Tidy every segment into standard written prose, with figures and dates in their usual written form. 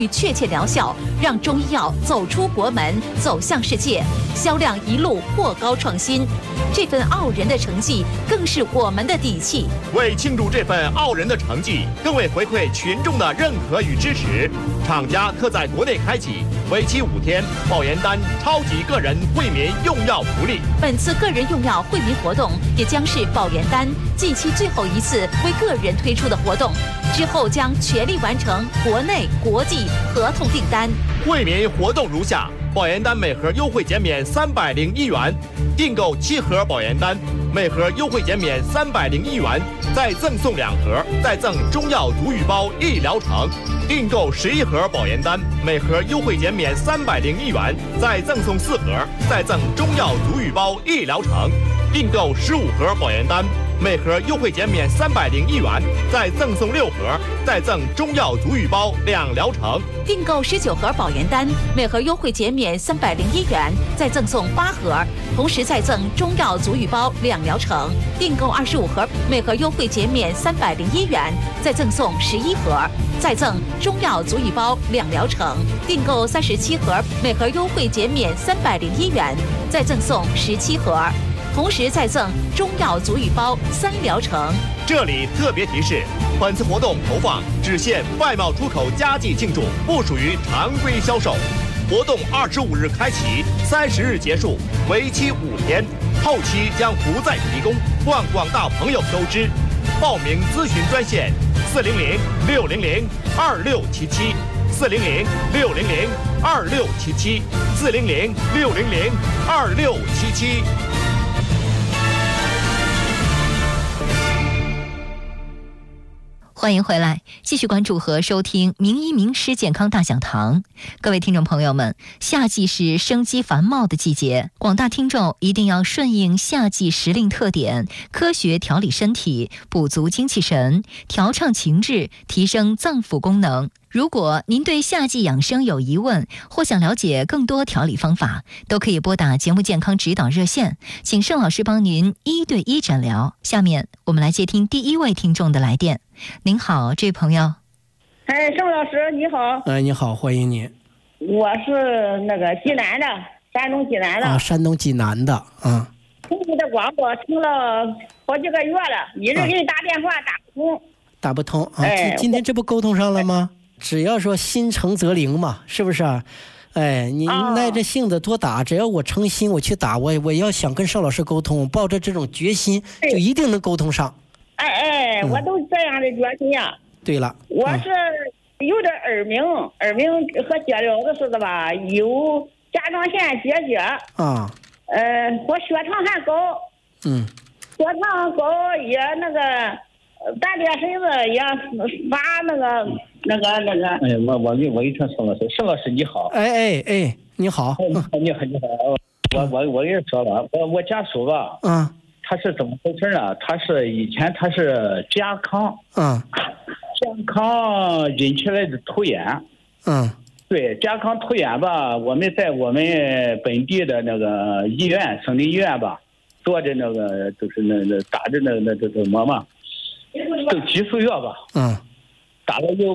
确切疗效，让中医药走出国门，走向世界，销量一路破高创新。这份傲人的成绩，更是我们的底气。 为庆祝这份傲人的成绩，更为回馈群众的认可与支持，厂家特在国内开启为期5天保研丹超级个人惠民用药福利。 本次个人用药惠民活动，也将是保研丹近期最后一次为个人推出的活动，之后将全力完成国内、国际合同订单。 惠民活动如下：保研丹每盒优惠减免301元，订购7盒保研丹，每盒优惠减免301元，再赠送2盒，再赠中药足浴包1疗程。订购11盒保研丹，每盒优惠减免301元，再赠送4盒，再赠中药足浴包1疗程。订购15盒保研丹，每盒优惠减免301元，再赠送6盒，再赠中药足浴包2疗程。 订购19盒保研丹，每盒优惠减免301元，再赠送8盒，同时再赠中药足浴包2疗程。订购25盒，每盒优惠减免301元，再赠送11盒，再赠中药足浴包2疗程。订购37盒，每盒优惠减免301元，再赠送17盒。同时再赠中药足浴包3疗程。 这里特别提示，本次活动投放只限外贸出口佳绩庆祝，不属于常规销售。活动25日开启，30日结束，为期5天，后期将不再提供，望广大朋友收知。报名咨询专线400-600-2677。400-600-2677。400-600-2677。 欢迎回来，继续关注和收听名医名师健康大讲堂。各位听众朋友们，夏季是生机繁茂的季节，广大听众一定要顺应夏季时令特点，科学调理身体，补足精气神，调畅情志，提升脏腑功能。如果您对夏季养生有疑问，或想了解更多调理方法，都可以拨打节目健康指导热线，请盛老师帮您1对1诊疗。下面我们来接听第1位听众的来电。您好，这位朋友。 盛老师你好。 你好，欢迎你。 我是那个济南的，山东济南的。 山东济南的。 听你的广播听了好几个月了，一直给你打电话打不通。 今天这不沟通上了吗？只要说心诚则灵嘛，是不是？你耐着性子多打，只要我诚心我去打，我要想跟邵老师沟通，抱着这种决心，就一定能沟通上。 我都这样的决心呀。 对了， 我是有点耳鸣和解疗的似的吧，有甲状腺结节我血糖还高，血糖高也那个半边身子也发那个。 我一听盛老师你好。 你好。 你好。我跟你说吧，我家属吧，他是怎么回事呢？以前他是甲亢，甲亢引起来的突眼，对，甲亢突眼吧，我们在我们本地的那个医院，省立医院吧，做的那个就是那打的那什么嘛，都激素药吧，打了有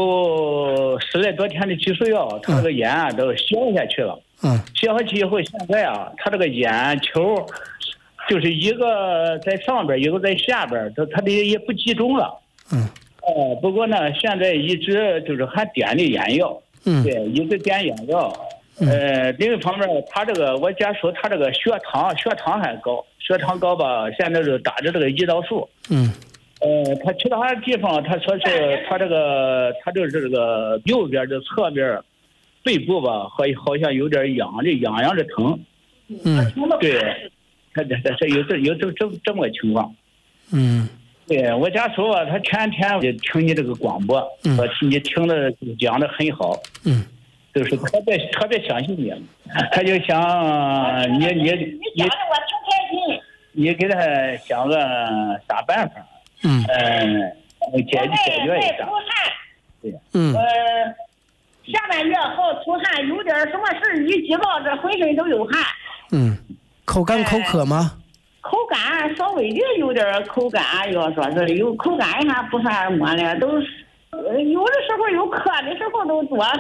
10来多天的激素药，他这个眼都消下去了，消下去以后，现在他这个眼球。就是一个在上边，一个在下边，它的也不集中了。不过呢，现在一直就是还点的眼药，对，一直点眼药。另一方面，他这个我家属他这个血糖还高，血糖高吧，现在就打着这个胰岛素。他其他地方他说是他就是这个右边的侧边背部吧，好像有点痒的疼。对。他有这么个情况，对我家属啊，他前天就听你这个广播，你听的讲的很好，就是特别相信你，他就想你讲的我挺开心，你给他想个啥办法，解决一下，对， 下半月好出汗，有点什么事一激动，这浑身都有汗， 口干口渴吗？ 口干稍微的有点口干，要说是有口干还不算么了，都有的时候有课的时候都多。